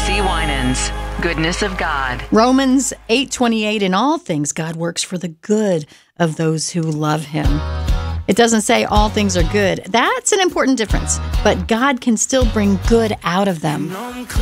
CC Winans, Goodness of God. Romans 8:28, in all things God works for the good of those who love him. It doesn't say all things are good. That's an important difference, but God can still bring good out of them.